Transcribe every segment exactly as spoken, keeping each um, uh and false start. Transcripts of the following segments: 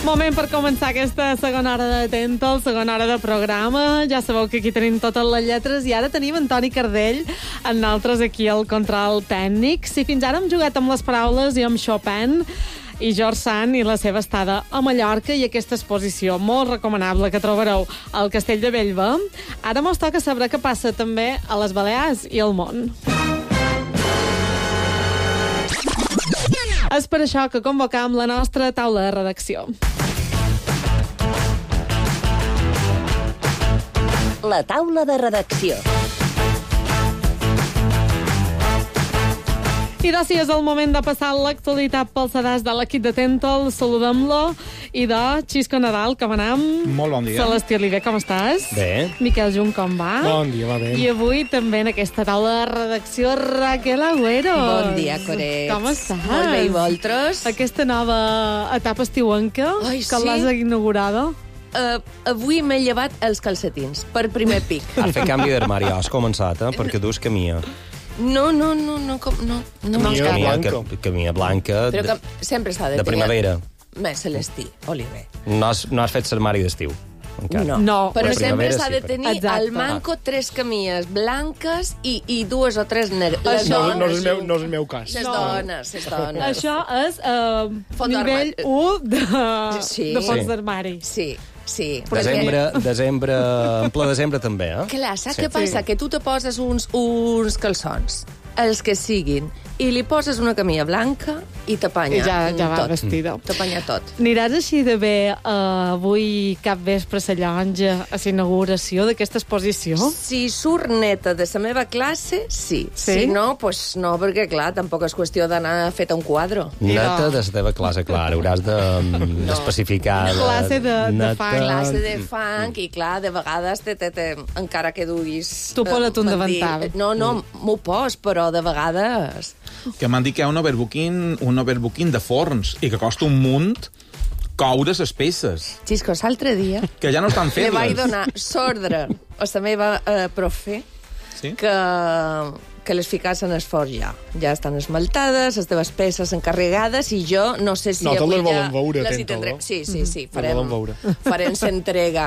Moment per començar aquesta segona hora de Tental, segona hora de programa. Ja sabeu que aquí tenim totes les lletres i ara tenim en Toni Cardell, en nosaltres aquí al control tècnic. Si fins ara hem jugat amb les paraules i amb Chopin i George Sand i la seva estada a Mallorca i aquesta exposició molt recomanable que trobareu al Castell de Bellver, ara mos toca saber què passa també a les Balears i al món. És per això que convocam la nostra taula de redacció. La taula de redacció. I doncs sí, és el moment de passar l'actualitat pel sedàs de l'equip de Tental. Saludem-lo. I de Xisco Nadal, com anem? Molt bon dia. Celestí Oliver, com estàs? Bé. Miquel Junt, com va? Bon dia, va bé. I avui també en aquesta taula de redacció, Raquel Agüero. Bon dia, Corets. Com estàs? Molt bé, i vosaltres? Aquesta nova etapa estiuenca, Ai, que sí? l'has inaugurada. Uh, avui m'he llevat els calcetins, per primer pic. Has fet canvi d'armari, has començat, eh? Perquè dus camia. No, no, no, no, com, no. no Camia Camia, blanco. que, camia blanca Però de, que sempre s'ha de de tenir... primavera. Més Celestí, Oliver. No has, no has fet l'armari d'estiu. Encara. No. No, però per sempre primavera s'ha sí, de però- tenir Exacte. al manco tres camies blanques i, i dues o tres negres. Les Això- No, no, és el dones, meu, no és el meu cas. Les No. dones, les dones. Això és uh, Font nivell d'armari. u de, Sí. de fons Sí. d'armari. Sí, sí. Desembre, desembre, en ple desembre també, eh? Clar, saps Sí. què passa? Sí. Que tu te poses uns, uns calçons, els que siguin, i li poses una camisa blanca i t'apanya I ja, ja va tot. vestida. T'apanya tot. Aniràs així de bé uh, avui cap vespre a la llonja a la inauguració d'aquesta exposició? Si surt neta de la meva classe, sí. Sí? Si no, doncs no, perquè clar, tampoc és qüestió d'anar fet un quadre. Neta de la teva classe, clar, hauràs d'especificar... De, Classe de- de neta- funk. Classe de funk i clar, de vegades te, te, te, encara que duguis... Tu posa't un eh, mandil. davantal. No, no, m'ho pos, però de vegades... Que m'han dit que hi ha un overbooking, un overbooking de forns i que costa un munt coure les peces, Xisco, l'altre dia que ja no estan li vaig fetes. donar s'ordre a la meva eh, profe Sí? que, que les ficassen al forn ja. Ja estan esmaltades, les teves peces encarregades, i jo no sé si No, tot avui les volen ja veure, les hi Tental, tindré. no? Sí, sí, sí, Les farem, volen veure. farem s'entrega.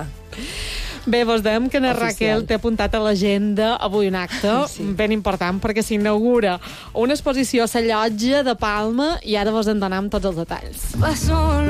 Bé, vos dèiem que en Oficial. Raquel té apuntat a l'agenda avui un acte Sí. ben important perquè s'inaugura una exposició a la llotja de Palma i ara vos en donam tots els detalls.